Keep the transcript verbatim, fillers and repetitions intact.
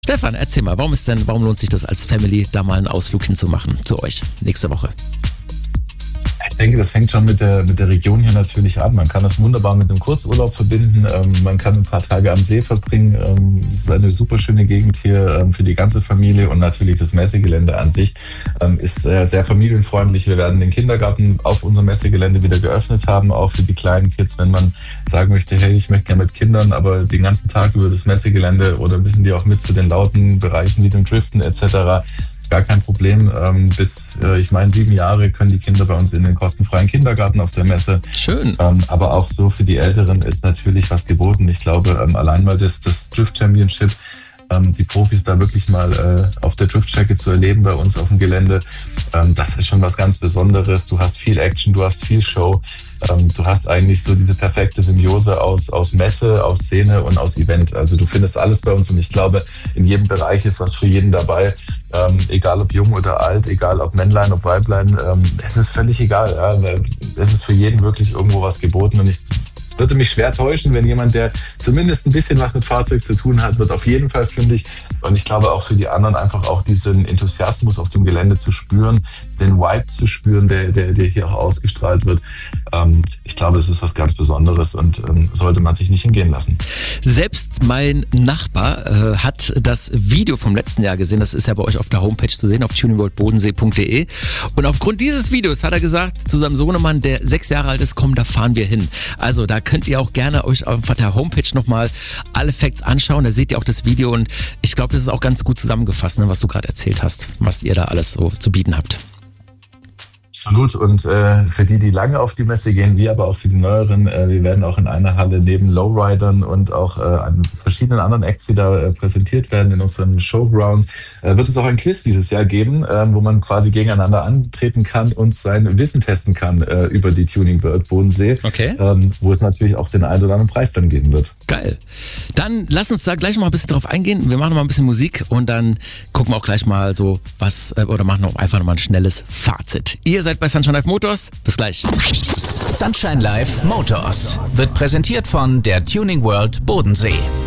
Stefan, erzähl mal, warum ist denn, warum lohnt sich das als Family, da mal einen Ausflug hinzumachen zu euch nächste Woche? Ich denke, das fängt schon mit der, mit der Region hier natürlich an. Man kann das wunderbar mit einem Kurzurlaub verbinden. Ähm, man kann ein paar Tage am See verbringen. Ähm, das ist eine super schöne Gegend hier ähm, für die ganze Familie. Und natürlich das Messegelände an sich ähm, ist äh, sehr familienfreundlich. Wir werden den Kindergarten auf unserem Messegelände wieder geöffnet haben, auch für die kleinen Kids, wenn man sagen möchte, hey, ich möchte gerne mit Kindern, aber den ganzen Tag über das Messegelände oder müssen die auch mit zu den lauten Bereichen wie dem Driften et cetera. Gar kein Problem. Ähm, bis, äh, ich meine, sieben Jahre können die Kinder bei uns in den kostenfreien Kindergarten auf der Messe. Schön. Ähm, aber auch so für die Älteren ist natürlich was geboten. Ich glaube, ähm, allein mal das, das Drift Championship, ähm, die Profis da wirklich mal äh, auf der Driftstrecke zu erleben bei uns auf dem Gelände, ähm, das ist schon was ganz Besonderes. Du hast viel Action, du hast viel Show. Ähm, du hast eigentlich so diese perfekte Symbiose aus, aus Messe, aus Szene und aus Event. Also du findest alles bei uns und ich glaube, in jedem Bereich ist was für jeden dabei. Ähm, egal ob jung oder alt, egal ob Männlein, ob Weiblein, ähm, es ist völlig egal. Ja? Es ist für jeden wirklich irgendwo was geboten und ich würde mich schwer täuschen, wenn jemand, der zumindest ein bisschen was mit Fahrzeug zu tun hat, wird auf jeden Fall fündig. Und ich glaube auch für die anderen einfach auch diesen Enthusiasmus auf dem Gelände zu spüren, den Vibe zu spüren, der, der, der hier auch ausgestrahlt wird. Ähm, ich glaube, es ist was ganz Besonderes und ähm, sollte man sich nicht hingehen lassen. Selbst mein Nachbar äh, hat das Video vom letzten Jahr gesehen. Das ist ja bei euch auf der Homepage zu sehen, auf tuning world bodensee punkt de. Und aufgrund dieses Videos hat er gesagt zu seinem Sohnemann, der sechs Jahre alt ist, komm, da fahren wir hin. Also da könnt ihr auch gerne euch auf der Homepage nochmal alle Facts anschauen. Da seht ihr auch das Video und ich glaube, das ist auch ganz gut zusammengefasst, ne, was du gerade erzählt hast, was ihr da alles so zu bieten habt. Absolut. Und äh, für die, die lange auf die Messe gehen, wie aber auch für die Neueren, äh, wir werden auch in einer Halle neben Lowridern und auch äh, an verschiedenen anderen Acts, die da äh, präsentiert werden in unserem Showground, äh, wird es auch ein Quiz dieses Jahr geben, äh, wo man quasi gegeneinander antreten kann und sein Wissen testen kann äh, über die Tuning World Bodensee. Okay. Ähm, wo es natürlich auch den einen oder anderen Preis dann geben wird. Geil. Dann lass uns da gleich noch mal ein bisschen drauf eingehen. Wir machen noch mal ein bisschen Musik und dann gucken wir auch gleich mal so was, äh, oder machen auch einfach noch mal ein schnelles Fazit. Ihr seid bei Sunshine Live Motors. Bis gleich. Sunshine Live Motors wird präsentiert von der Tuning World Bodensee.